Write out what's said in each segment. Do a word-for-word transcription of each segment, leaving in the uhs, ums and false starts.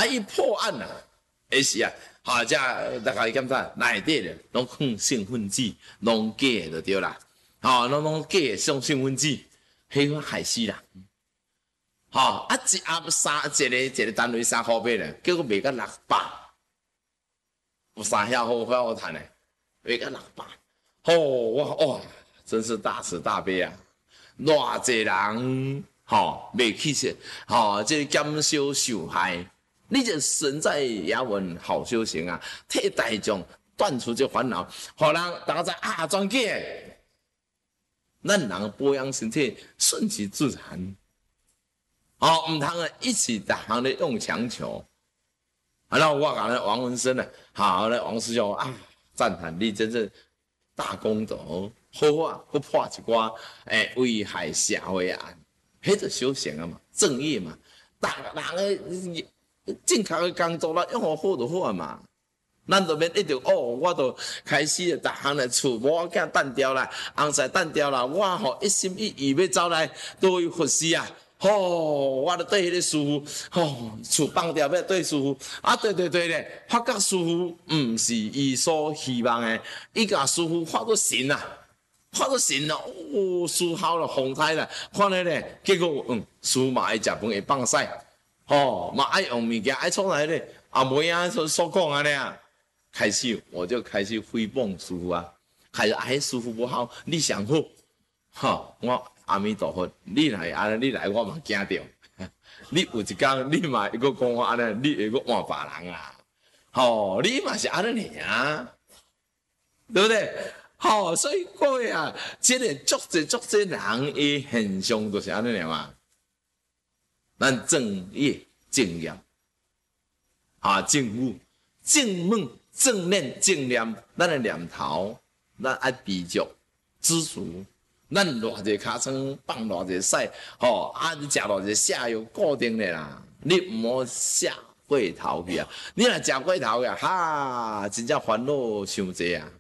啊，伊破案啊，迄时啊，哈，这大家检查内底咧，拢放兴奋剂，拢假的就对啦，吼，拢拢假的送兴奋剂，迄个害死人。吼、啊一盒三一个一个单位三块八咧，结果卖到六百，有三遐好好好赚咧，卖到六百。吼、哇哇，真是大慈大悲啊！偌济人吼袂起切，吼这减少受害，你这身在雅文好修行啊，替大众断除这烦恼，互人大家知啊专假的，咱人保养身体顺其自然。哦，唔通啊，一起逐项咧用强求。啊，然后我讲咧王文生呢，好咧王师兄啊，赞叹你真是大功德。好啊，佮破一寡诶危害社会案，迄就修行啊嘛，正义嘛，逐人诶正确诶工作啦，用好好就好啊嘛。咱就免一直哦，我就开始逐项诶厝无我囝单调啦，翁婿单调啦，我吼一心一意要走来倒位佛事啊。吼、哦，我著对迄个师傅，吼、哦，厝放掉要对师傅，啊，对对对咧，发觉师傅毋是伊所希望诶，伊甲师傅发作神啊。看到神了，哦，书好了，风采了，看咧咧，结果嗯，书嘛爱食饭会放屎，吼，嘛爱用物件，爱创来咧，啊，无影所所讲安尼啊，开始我就开始诽谤师傅啊，开始哎，师傅不好，你上好，哈，我阿弥陀佛，你来安尼，你来我嘛惊着，你有一天你嘛会个讲我安尼，你会个换别人啊，吼，你嘛是安尼啊，对不对？好、哦，所以各位啊，这个足济足济人诶现象就是安尼了嘛。咱正业正业啊，正悟、正梦、正念、正念，咱诶念头，咱爱知足、知足。咱偌济尻川放偌济屎，吼、哦，啊，你食偌济下药固定的啦，你毋好下过头去啊！你若食过头呀，哈，真正烦恼伤济啊！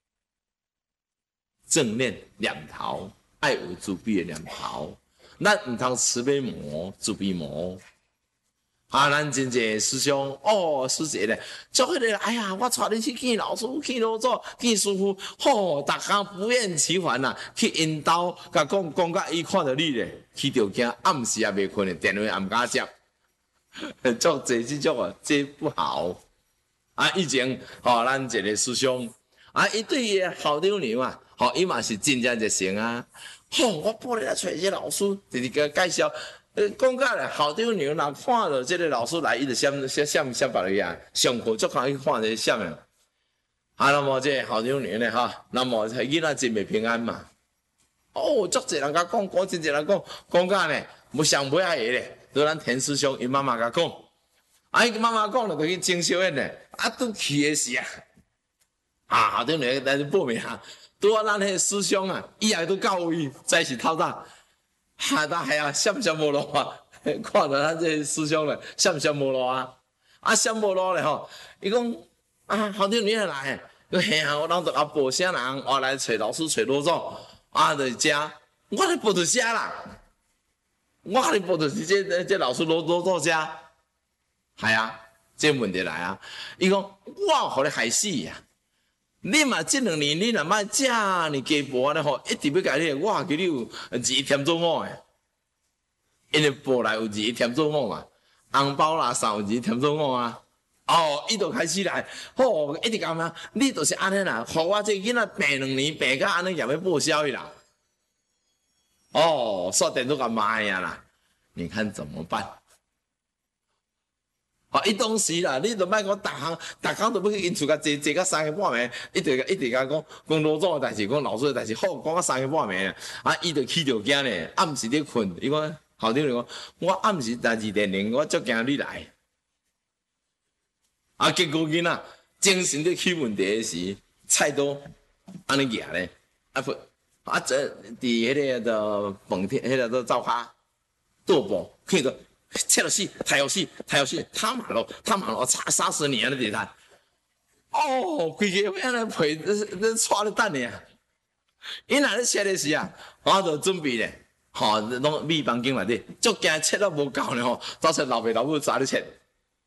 正念念头，爱有自悲的念头，咱唔通慈悲魔、自悲魔。啊，咱真济师兄哦，师姐咧，做迄个，哎呀，我带你去见老师、见老祖、见师傅，吼、哦，逐工不厌其烦呐、啊，去因兜甲讲讲甲伊看到你咧，去着惊暗时也袂困的，电话也毋敢接，做这即种啊，这不好。啊，以前吼、哦，咱一个师兄，啊，伊对伊好丈娘啊。吼、哦，伊嘛是真正热心啊！吼、哦，我报你来找一个老师，就是给介绍。呃，讲甲咧，好丈娘若看到这个老师来，伊就闪闪闪闪别去啊！上课足空去看这闪啊！啊，那么这好丈娘咧哈，那么囡仔真袂平安嘛。哦，足侪人甲讲，讲真侪人讲，讲甲咧，无上尾仔个咧，对咱田师兄伊妈妈甲讲，啊，伊妈妈讲了，就去征小燕咧，啊，拄去的是啊，啊，好丈娘来报名啊。拄啊，咱迄个师兄啊，伊也拄到位，再是透早，哈，他还要闪闪无路啊！看到咱这师兄咧，闪闪无路啊！啊，闪无路咧吼，伊讲啊，好丈娘来，佮嘿啊，我人就啊报啥人，我来找老师找老祖，啊，就遮，我咧报到遮啦，我咧报到是这这老师老老祖遮，系啊，这问题来啊！伊讲我互你害死呀！你嘛，这两年你若莫这呢鸡婆咧吼，一直要甲你，我给你有二添做五诶，因为报来有二添做五嘛，红包啦啥有二添做五啊。哦，伊就开始来，吼，一直讲嘛，你就是安尼啦，互我这囡仔病两年，病到安尼也要报销伊啦。哦，煞电都甲骂呀啦，你看怎么办？哦，伊当时啦，你都莫讲逐项，逐工都要去因厝甲坐坐到三更半暝，一直一直甲讲讲老祖诶代志，讲老师诶代志，好讲到三更半暝啊，伊就起着惊咧，暗时咧困，伊讲校长讲，我暗时打二点零，我足惊你来，啊，结果囡仔精神咧起问题诶时，菜刀安尼举咧，啊不，啊这伫迄个的饭店，迄个的灶骹跺步，看到。切了戏，太有戏，太有戏！他妈咯，他妈咯，杀杀死你啊！你睇，哦，规个要安尼陪，你抓你等呢？伊若咧切的时啊，我就准备咧，吼，拢米房间内底，足惊切到无够咧吼，早出老爸老母早咧切，